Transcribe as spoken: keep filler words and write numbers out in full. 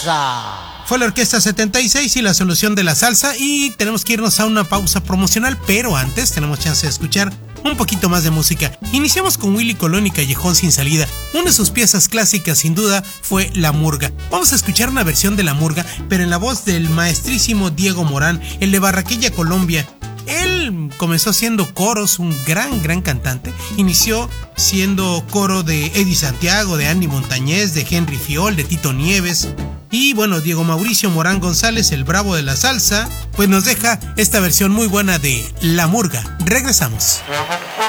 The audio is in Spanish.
salsa. Fue la Orquesta setenta y seis y la solución de la salsa, y tenemos que irnos a una pausa promocional, pero antes tenemos chance de escuchar un poquito más de música. Iniciamos con Willy Colón y Callejón Sin Salida. Una de sus piezas clásicas sin duda fue La Murga. Vamos a escuchar una versión de La Murga, pero en la voz del maestrísimo Diego Morán, el de Barranquilla, Colombia. Él comenzó siendo coros, un gran, gran cantante. Inició siendo coro de Eddie Santiago, de Andy Montañez, de Henry Fiol, de Tito Nieves. Y bueno, Diego Mauricio Morán González, el bravo de la salsa, pues nos deja esta versión muy buena de La Murga. Regresamos.